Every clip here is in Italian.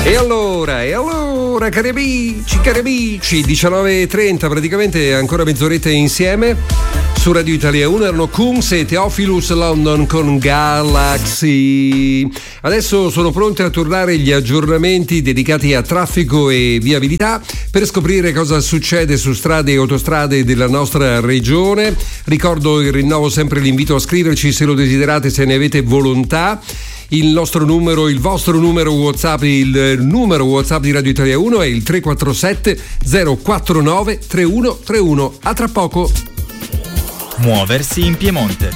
E allora, cari amici, 19:30, praticamente ancora mezz'oretta insieme su Radio Italia 1. Erano Kunz e Theophilus London con Galaxy. Adesso sono pronti a tornare gli aggiornamenti dedicati a traffico e viabilità per scoprire cosa succede su strade e autostrade della nostra regione. Ricordo il rinnovo, sempre l'invito a scriverci se lo desiderate, se ne avete volontà. Il vostro numero WhatsApp, il numero WhatsApp di Radio Italia 1 è il 347 049 3131. A tra poco. Muoversi in Piemonte.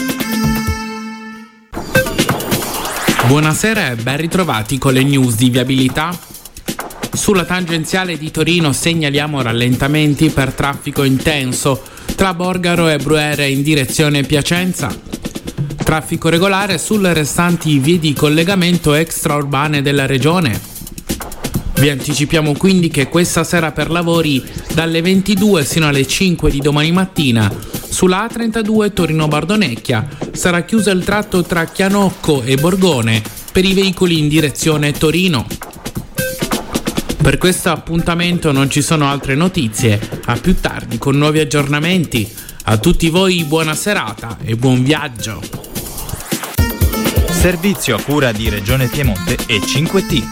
Buonasera e ben ritrovati con le news di viabilità. Sulla tangenziale di Torino segnaliamo rallentamenti per traffico intenso tra Borgaro e Bruere in direzione Piacenza. Traffico regolare sulle restanti vie di collegamento extraurbane della regione. Vi anticipiamo quindi che questa sera per lavori dalle 22 sino alle 5 di domani mattina sulla A32 Torino-Bardonecchia sarà chiuso il tratto tra Chianocco e Borgone per i veicoli in direzione Torino. Per questo appuntamento non ci sono altre notizie, a più tardi con nuovi aggiornamenti. A tutti voi buona serata e buon viaggio. Servizio a cura di Regione Piemonte e 5T.